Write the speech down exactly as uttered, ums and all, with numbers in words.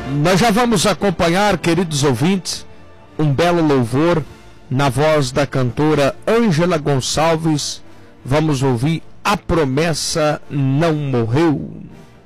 Nós já vamos acompanhar, queridos ouvintes, um belo louvor na voz da cantora Ângela Gonçalves. Vamos ouvir A Promessa Não Morreu.